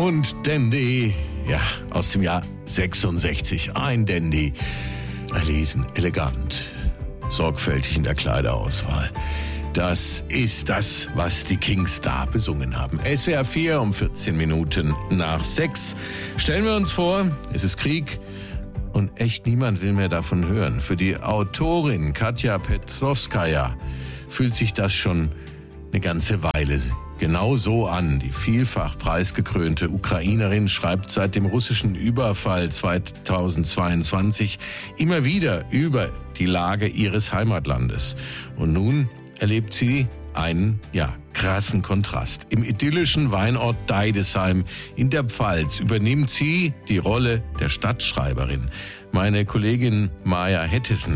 und Dandy, ja, aus dem Jahr 66. Ein Dandy, erlesen, elegant, sorgfältig in der Kleiderauswahl. Das ist das, was die Kings da besungen haben. SWR 4 um 14 Minuten nach 6. Stellen wir uns vor, es ist Krieg und echt niemand will mehr davon hören. Für die Autorin Katja Petrovskaja fühlt sich das schon eine ganze Weile genau so an. Die vielfach preisgekrönte Ukrainerin schreibt seit dem russischen Überfall 2022 immer wieder über die Lage ihres Heimatlandes. Und nun erlebt sie einen, krassen Kontrast. Im idyllischen Weinort Deidesheim in der Pfalz übernimmt sie die Rolle der Stadtschreiberin. Meine Kollegin Maja Hattisen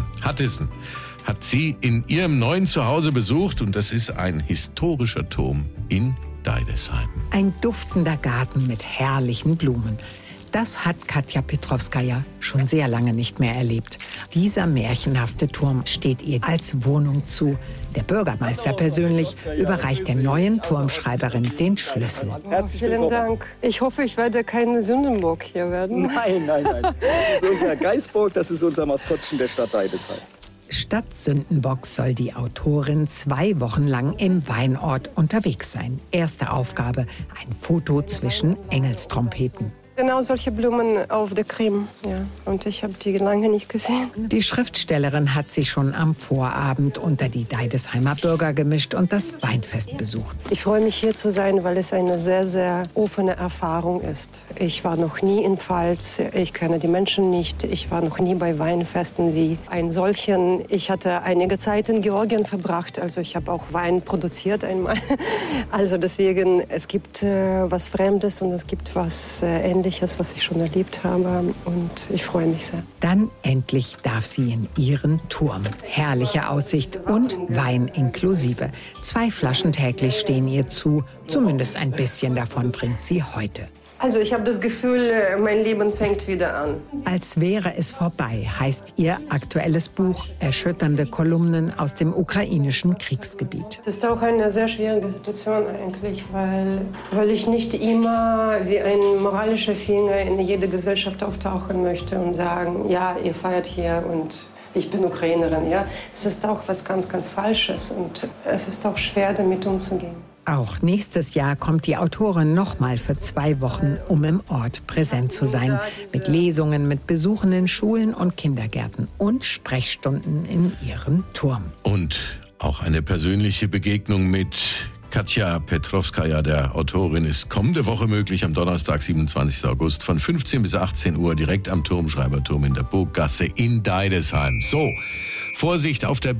hat sie in ihrem neuen Zuhause besucht und das ist ein historischer Turm in Deidesheim. Ein duftender Garten mit herrlichen Blumen. Das hat Katja Petrovskaja schon sehr lange nicht mehr erlebt. Dieser märchenhafte Turm steht ihr als Wohnung zu. Der Bürgermeister persönlich überreicht der neuen Turmschreiberin den Schlüssel. Vielen Dank. Ich hoffe, ich werde keine Sündenbock hier werden. Nein. Das ist unser Geißbock, das ist unser Maskottchen der Stadt Deidesheim. Statt Sündenbock soll die Autorin 2 Wochen lang im Weinort unterwegs sein. Erste Aufgabe, ein Foto zwischen Engelstrompeten. Genau solche Blumen auf der Krim. Ja. Und ich habe die lange nicht gesehen. Die Schriftstellerin hat sich schon am Vorabend unter die Deidesheimer Bürger gemischt und das Weinfest besucht. Ich freue mich, hier zu sein, weil es eine sehr, sehr offene Erfahrung ist. Ich war noch nie in Pfalz, ich kenne die Menschen nicht. Ich war noch nie bei Weinfesten wie ein solchen. Ich hatte einige Zeit in Georgien verbracht, also ich habe auch Wein produziert einmal. Also deswegen, es gibt was Fremdes und es gibt was Ähnliches, was ich schon erlebt habe, und ich freue mich sehr. Dann endlich darf sie in ihren Turm. Herrliche Aussicht und Wein inklusive. 2 Flaschen täglich stehen ihr zu. Zumindest ein bisschen davon trinkt sie heute. Also ich habe das Gefühl, mein Leben fängt wieder an. Als wäre es vorbei, heißt ihr aktuelles Buch Erschütternde Kolumnen aus dem ukrainischen Kriegsgebiet. Das ist auch eine sehr schwierige Situation eigentlich, weil ich nicht immer wie ein moralischer Finger in jede Gesellschaft auftauchen möchte und sagen, ja, ihr feiert hier und ich bin Ukrainerin. Ja, es ist auch was ganz, ganz Falsches und es ist auch schwer, damit umzugehen. Auch nächstes Jahr kommt die Autorin nochmal für 2 Wochen, um im Ort präsent zu sein. Mit Lesungen, mit Besuchen in Schulen und Kindergärten und Sprechstunden in ihrem Turm. Und auch eine persönliche Begegnung mit Katja Petrovskaja, der Autorin, ist kommende Woche möglich, am Donnerstag, 27. August von 15 bis 18 Uhr direkt am Turmschreiberturm in der Burggasse in Deidesheim. So, Vorsicht auf der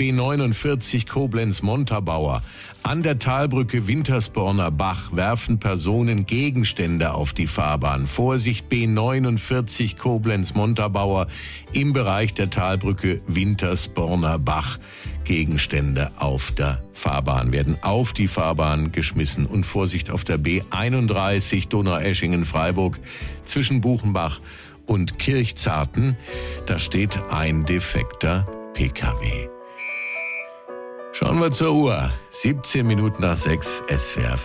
B49 Koblenz-Montabaur. An der Talbrücke Wintersborner Bach werfen Personen Gegenstände auf die Fahrbahn. Vorsicht B49 Koblenz-Montabaur im Bereich der Talbrücke Wintersborner Bach. Gegenstände auf der Fahrbahn werden auf die Fahrbahn geschmissen. Und Vorsicht auf der B31 Donaueschingen-Freiburg zwischen Buchenbach und Kirchzarten. Da steht ein defekter PKW. Schauen wir zur Uhr. 17 Minuten nach 6, SWR